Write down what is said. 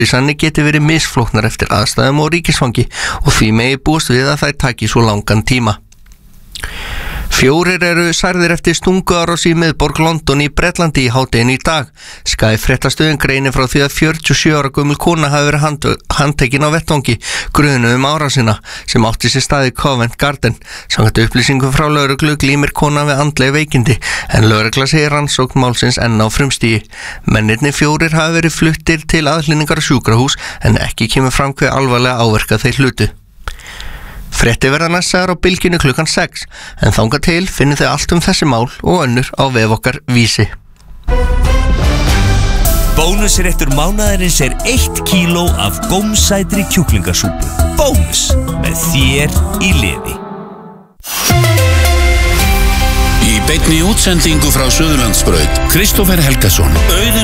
Sanni geti verið misflóknar eftir aðstæðum og ríkisfangi og því megi búast við að þær taki svo langan tíma. 4 eru særðir eftir stunguárás í miðborg London í Bretlandi í hádeginu í dag. Sky fréttastöðin greinir frá því að 47 ára gömul kona hafi verið handtekin á vettvangi grunuð árásina sem átti sér stað í Covent Garden. Samkvæmt upplýsingum frá lögreglu glímir kona við andleg veikindi en lögregla segir rannsókn málsins enn á frumstigi. Mennirnir 4 hafi verið fluttir til aðhlynningar á sjúkrahús en ekki kemur fram hve alvarlega áverka þeir hlutu. Fréttir verða næstar á Bylgjunni klukkan 6 en þangað til finnum þið allt þessi mál og önnur á vef okkar Vísi. Bónusréttur mánaðarins 1 kíló af gómsætri kjúklingasúpu. Bónus með þér í liði. Í beinni útsendingu frá Suðurlandsbraut, Kristófer Helgason, Auðun